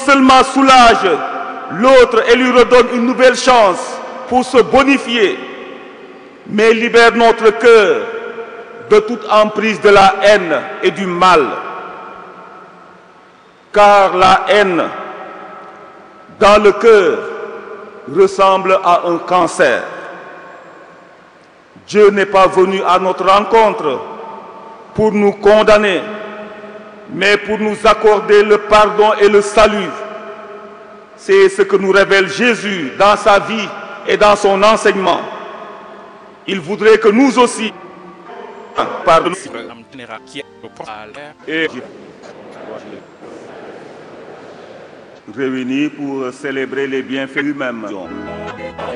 seulement soulage l'autre et lui redonne une nouvelle chance pour se bonifier, mais libère notre cœur de toute emprise de la haine et du mal. Car la haine dans le cœur ressemble à un cancer. Dieu n'est pas venu à notre rencontre pour nous condamner, mais pour nous accorder le pardon et le salut. C'est ce que nous révèle Jésus dans sa vie et dans son enseignement. Il voudrait que nous aussi, pardon, et réunis pour célébrer les bienfaits lui-même.